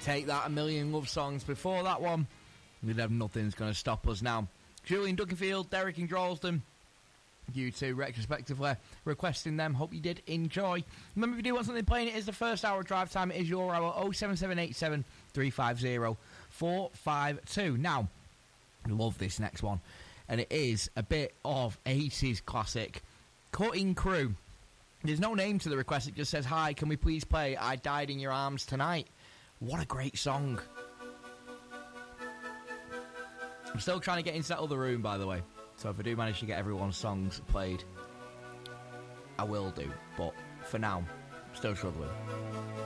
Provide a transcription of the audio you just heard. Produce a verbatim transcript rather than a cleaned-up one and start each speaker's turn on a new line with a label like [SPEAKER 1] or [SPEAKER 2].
[SPEAKER 1] Take That, A Million Love Songs. Before that one, we'd have Nothing's Gonna Stop Us Now. Julian Duckenfield, Derek and Droylsden, you two retrospectively requesting them. Hope you did enjoy. Remember, if you do want something playing, it is the first hour of drive time. It is your hour. oh seven seven eight seven three five zero four five two. Now, I love this next one, and it is a bit of eighties classic, Cutting Crew. There's no name to the request. It just says, hi, can we please play I Died in Your Arms Tonight? What a great song. I'm still trying to get into that other room, by the way. So if I do manage to get everyone's songs played, I will do. But for now, still struggling.